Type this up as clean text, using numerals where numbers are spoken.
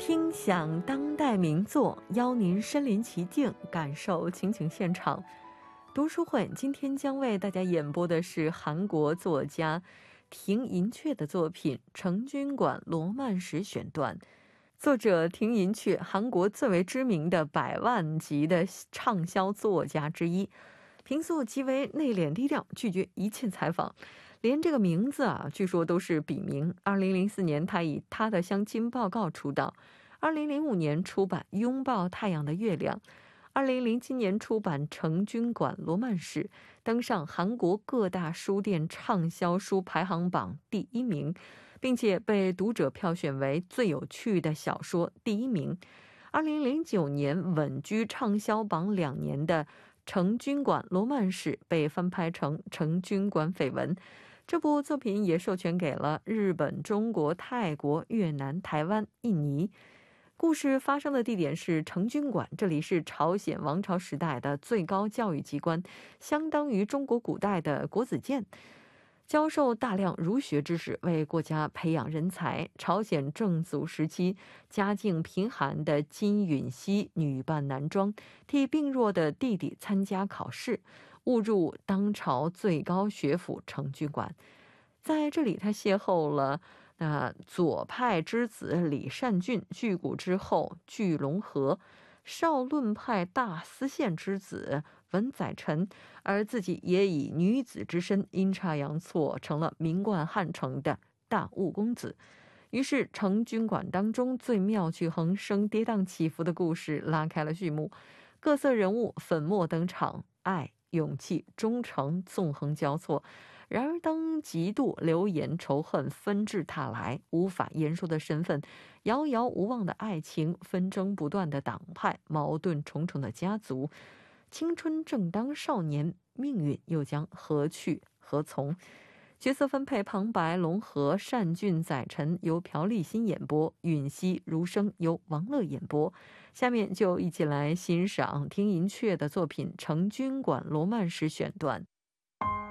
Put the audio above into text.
听响当代名作，邀您身临其境，感受情景现场。读书会今天将为大家演播的是韩国作家亭银雀的作品《成均馆罗曼史选段》。作者亭银雀，韩国最为知名的100万级的畅销作家之一，平素极为内敛低调，拒绝一切采访，连这个名字据说都是笔名。2004年他以他的相亲报告出道，2005年出版《拥抱太阳的月亮》，2007年出版《成均馆罗曼史》，登上韩国各大书店畅销书排行榜第1名，并且被读者票选为最有趣的小说第1名。2009年稳居畅销榜2年的《成均馆罗曼史》被翻拍成《成均馆绯闻》。这部作品也授权给了日本、中国、泰国、越南、台湾、印尼。故事发生的地点是成均馆，这里是朝鲜王朝时代的最高教育机关，相当于中国古代的国子监，教授大量儒学知识，为国家培养人才。朝鲜正祖时期，家境贫寒的金允熙女扮男装，替病弱的弟弟参加考试，误入当朝最高学府成均馆。在这里，他邂逅了左派之子李善均、巨骨之后巨龙河、少论派大司宪之子文载臣，而自己也以女子之身阴差阳错成了名冠汉城的大务公子。于是成均馆当中最妙趣横生、跌宕起伏的故事拉开了序幕，各色人物粉墨登场，爱、勇气、忠诚纵横交错。然而当嫉妒、流言、仇恨纷至沓来，无法言说的身份，遥遥无望的爱情，纷争不断的党派，矛盾重重的家族，青春正当少年，命运又将何去何从？角色分配旁白龙河、善均、载臣由朴立新演播，允熙、如生由王乐演播。下面就一起来欣赏亭银雀的作品《成均馆罗曼史选段》。